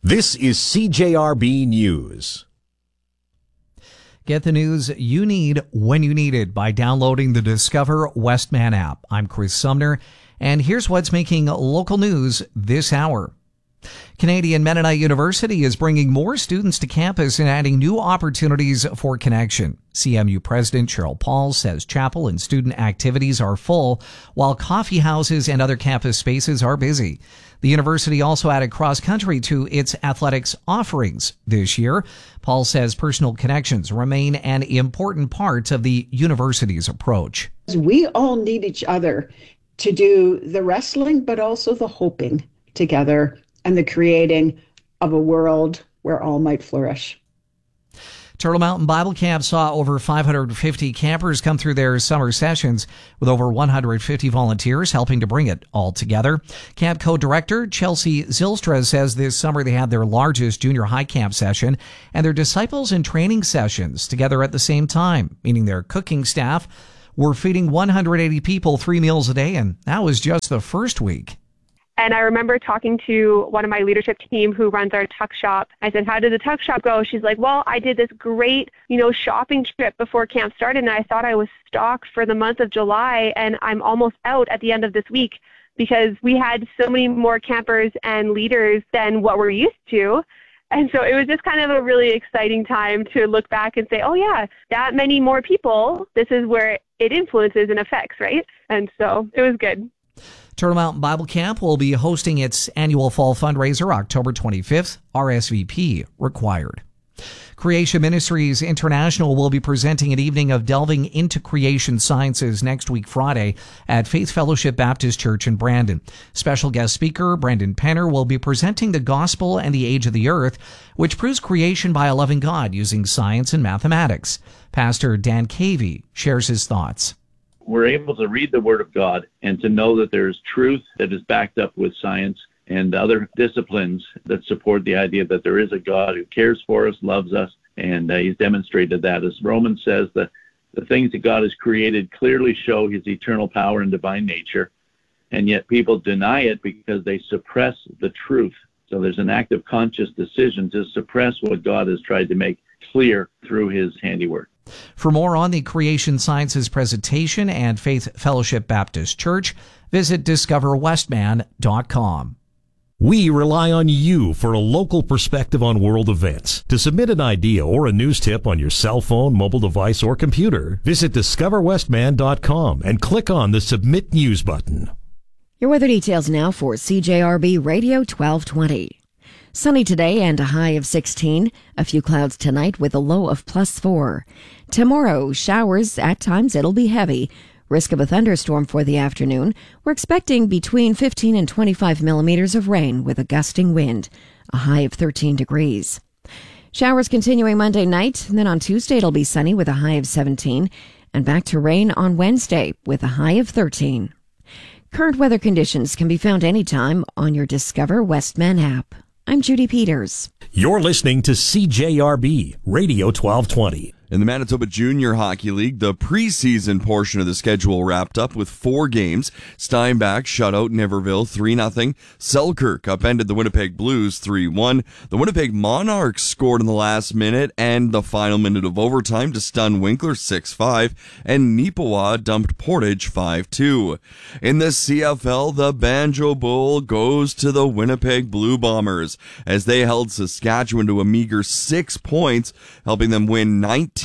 This is CJRB News. Get the news you need when you need it by downloading the Discover Westman app. I'm Chris Sumner, and here's what's making local news this hour. Canadian Mennonite University is bringing more students to campus and adding new opportunities for connection. CMU President Cheryl Paul says chapel and student activities are full, while coffee houses and other campus spaces are busy. The university also added cross-country to its athletics offerings this year. Paul says personal connections remain an important part of the university's approach. We all need each other to do the wrestling, but also the hoping together and the creating of a world where all might flourish. Turtle Mountain Bible Camp saw over 550 campers come through their summer sessions, with over 150 volunteers helping to bring it all together. Camp co-director Chelsea Zylstra says this summer they had their largest junior high camp session and their disciples and training sessions together at the same time, meaning their cooking staff were feeding 180 people 3 meals a day, and that was just the first week. And I remember talking to one of my leadership team who runs our tuck shop. I said, how did the tuck shop go? She's like, well, I did this great, shopping trip before camp started, and I thought I was stocked for the month of July, and I'm almost out at the end of this week because we had so many more campers and leaders than what we're used to. And so it was just kind of a really exciting time to look back and say, oh yeah, that many more people, this is where it influences and affects, right? And so it was good. Turtle Mountain Bible Camp will be hosting its annual fall fundraiser October 25th. RSVP required. Creation Ministries International will be presenting an evening of delving into creation sciences next week Friday at Faith Fellowship Baptist Church in Brandon. Special guest speaker Brendan Penner will be presenting the gospel and the age of the earth, which proves creation by a loving God using science and mathematics. Pastor Dan Cavey shares his thoughts. We're able to read the Word of God and to know that there's truth that is backed up with science and other disciplines that support the idea that there is a God who cares for us, loves us, and he's demonstrated that. As Romans says, that the things that God has created clearly show his eternal power and divine nature, and yet people deny it because they suppress the truth. So there's an active conscious decision to suppress what God has tried to make clear through his handiwork. For more on the Creation Sciences presentation and Faith Fellowship Baptist Church, visit discoverwestman.com. We rely on you for a local perspective on world events. To submit an idea or a news tip on your cell phone, mobile device, or computer, visit discoverwestman.com and click on the Submit News button. Your weather details now for CJRB Radio 1220. Sunny today and a high of 16. A few clouds tonight with a low of +4. Tomorrow, showers. At times it'll be heavy. Risk of a thunderstorm for the afternoon. We're expecting between 15 and 25 millimeters of rain with a gusting wind. A high of 13 degrees. Showers continuing Monday night. And then on Tuesday it'll be sunny with a high of 17. And back to rain on Wednesday with a high of 13. Current weather conditions can be found anytime on your Discover Westman app. I'm Judy Peters. You're listening to CJRB Radio 1220. In the Manitoba Junior Hockey League, the preseason portion of the schedule wrapped up with 4 games. Steinbach shut out Niverville 3-0. Selkirk upended the Winnipeg Blues 3-1. The Winnipeg Monarchs scored in the last minute and the final minute of overtime to stun Winkler 6-5. And Neepawa dumped Portage 5-2. In the CFL, the Banjo Bowl goes to the Winnipeg Blue Bombers as they held Saskatchewan to a meager 6 points, helping them win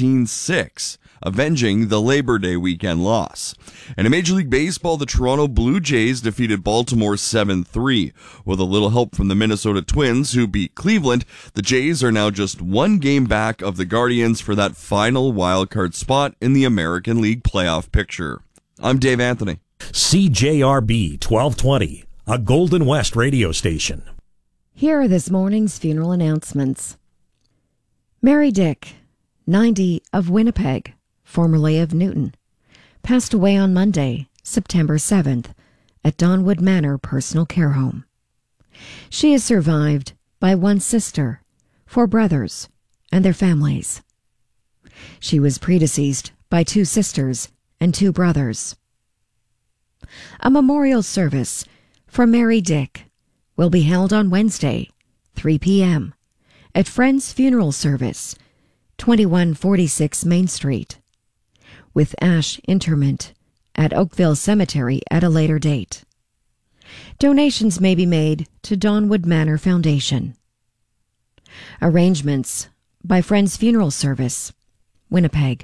19-6, avenging the Labor Day weekend loss. And in Major League Baseball, the Toronto Blue Jays defeated Baltimore 7-3. With a little help from the Minnesota Twins, who beat Cleveland, the Jays are now just 1 game back of the Guardians for that final wildcard spot in the American League playoff picture. I'm Dave Anthony. CJRB 1220, a Golden West radio station. Here are this morning's funeral announcements. Mary Dick, 90, of Winnipeg, formerly of Newton, passed away on Monday, September 7th, at Donwood Manor Personal Care Home. She is survived by 1 sister, 4 brothers, and their families. She was predeceased by 2 sisters and 2 brothers. A memorial service for Mary Dick will be held on Wednesday, 3 p.m. at Friends Funeral Service, 2146 Main Street, with ash interment at Oakville Cemetery at a later date. Donations may be made to Donwood Manor Foundation. Arrangements by Friends Funeral Service, Winnipeg.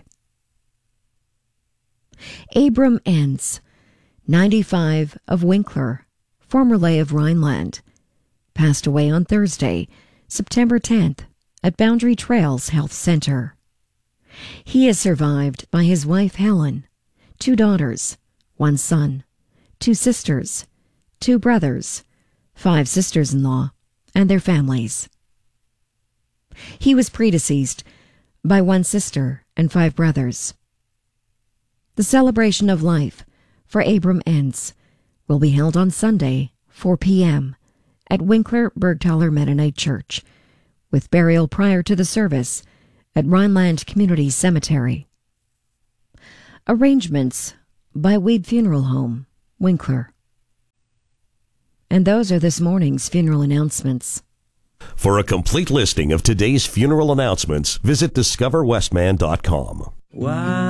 Abram Enns, 95, of Winkler, formerly of Rhineland, passed away on Thursday, September 10th, at Boundary Trails Health Center. He is survived by his wife Helen, 2 daughters, 1 son, 2 sisters, 2 brothers, 5 sisters-in-law, and their families. He was predeceased by 1 sister and 5 brothers. The celebration of life for Abram Enns will be held on Sunday, 4 p.m. at Winkler Bergthaler Mennonite Church, with burial prior to the service at Rhineland Community Cemetery. Arrangements by Weeb Funeral Home, Winkler. And those are this morning's funeral announcements. For a complete listing of today's funeral announcements, visit discoverwestman.com. Wow.